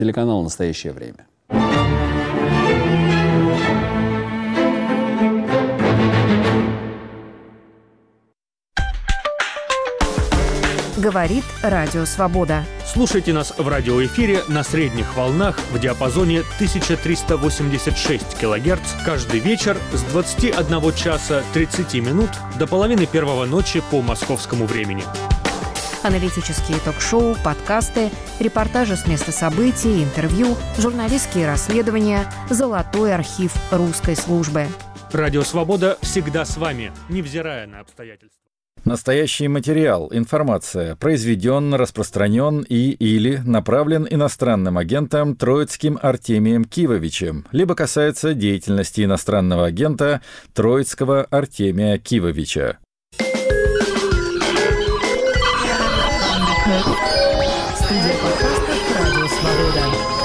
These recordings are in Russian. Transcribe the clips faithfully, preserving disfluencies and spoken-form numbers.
Телеканал «Настоящее время». Говорит Радио Свобода. Слушайте нас в радиоэфире на средних волнах в диапазоне тысяча триста восемьдесят шесть килогерц каждый вечер с двадцати одного часа тридцати минут до половины первого ночи по московскому времени. Аналитические ток-шоу, подкасты, репортажи с места событий, интервью, журналистские расследования, золотой архив русской службы. Радио «Свобода» всегда с вами, невзирая на обстоятельства. Настоящий материал, информация произведен, распространен и или направлен иностранным агентом Троицким Артемием Кивовичем, либо касается деятельности иностранного агента Троицкого Артемия Кивовича. Студия подкастов «Радио Свобода».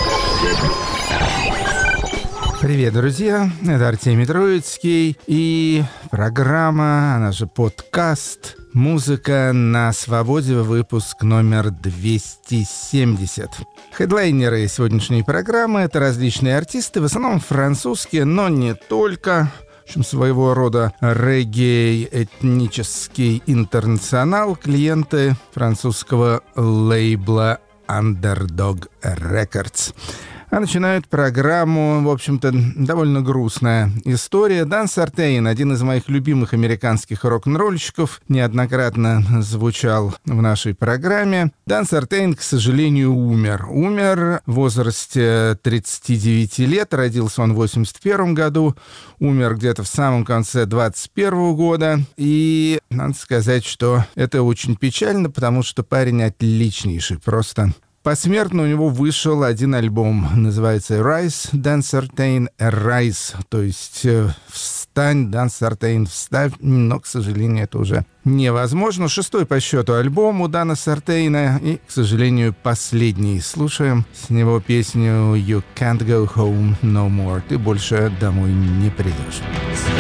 Привет, друзья! Это Артемий Троицкий и программа, она же подкаст «Музыка на свободе», выпуск номер двести семьдесят. Хедлайнеры сегодняшней программы — это различные артисты, в основном французские, но не только. В общем, своего рода регги-этнический интернационал, клиенты французского лейбла Underdog Records. А начинает программу, в общем-то, довольно грустная история. Дан Сартейн, один из моих любимых американских рок-н-ролльщиков, неоднократно звучал в нашей программе. Дан Сартейн, к сожалению, умер. Умер в возрасте тридцати девяти лет, родился он в восемьдесят первом году, умер где-то в самом конце двадцать первого года. И надо сказать, что это очень печально, потому что парень отличнейший, просто... Посмертно у него вышел один альбом, называется «Rise, Дан Сартейн, Rise», то есть «Встань, Дан Сартейн, вставь», но, к сожалению, это уже невозможно. Шестой по счету альбом у Дана Сартейна и, к сожалению, последний. Слушаем с него песню «You Can't Go Home No More», «Ты больше домой не придешь».